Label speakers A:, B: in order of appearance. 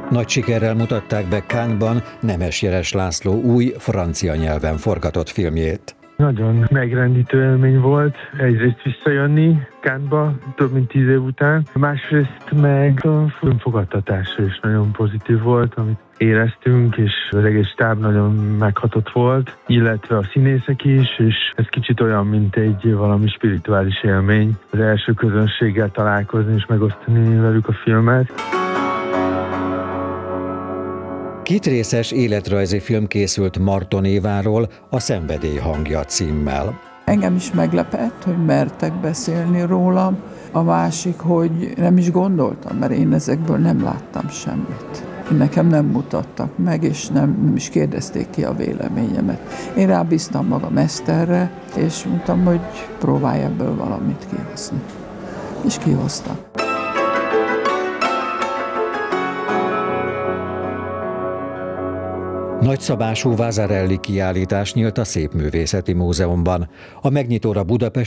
A: Nagy sikerrel mutatták be Cannes-ban Nemes Jeles László új francia nyelven forgatott filmjét.
B: Nagyon megrendítő élmény volt egyrészt visszajönni Cannes-ba több mint 10 év után, másrészt meg a filmfogadtatása is nagyon pozitív volt, amit éreztünk, és az egész stáb nagyon meghatott volt, illetve a színészek is, és ez kicsit olyan, mint egy valami spirituális élmény, az első közönséggel találkozni és megosztani velük a filmet.
A: Kétrészes életrajzi film készült Marton Éváról, a Szenvedély hangja címmel.
C: Engem is meglepett, hogy mertek beszélni rólam. A másik, hogy nem is gondoltam, mert én ezekből nem láttam semmit. Nekem nem mutattak meg, és nem is kérdezték ki a véleményemet. Én rábíztam magam Eszterre, és mondtam, hogy próbálj ebből valamit kihozni. És kihoztam.
A: Nagyszabású Vasarely kiállítás nyílt a Szépművészeti Múzeumban. A megnyitóra Budapest